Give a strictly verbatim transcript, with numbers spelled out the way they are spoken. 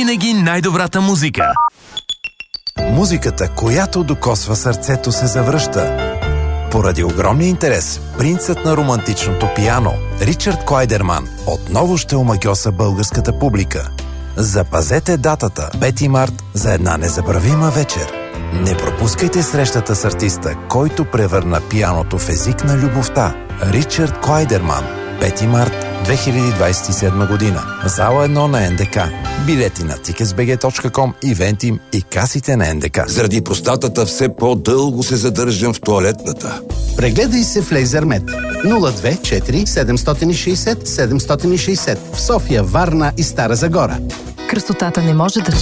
винаги най-добрата музика. Музиката, която докосва сърцето, се завръща. Поради огромния интерес, принцът на романтичното пиано, Ричард Клайдерман, отново ще омагьоса българската публика. Запазете датата, пети март, за една незабравима вечер. Не пропускайте срещата с артиста, който превърна пианото в език на любовта. Ричард Клайдерман, пети март две хиляди двадесет и седма година. Зала едно на Н Д К. Билети на тикетс би джи точка ком, Ивентим и касите на Н Д К. Заради простатата все по-дълго се задържам в тоалетната. Прегледай се в Лейзермед. нула две четири седем шест седем седем шест седем в София, Варна и Стара Загора. Красотата не може да